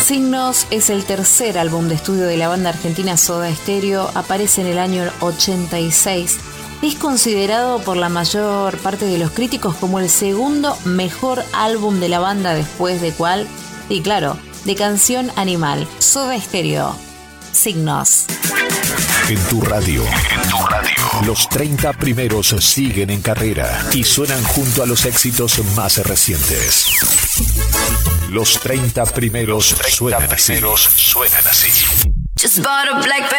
Signos es el tercer álbum de estudio de la banda argentina Soda Stereo, aparece en el año 86. Es considerado por la mayor parte de los críticos como el segundo mejor álbum de la banda después de ¿cuál? Y claro, de Canción Animal. Soda Stereo, Signos. En tu radio. Los 30 primeros siguen en carrera y suenan junto a los éxitos más recientes. Los 30 primeros suenan así. Just bought a black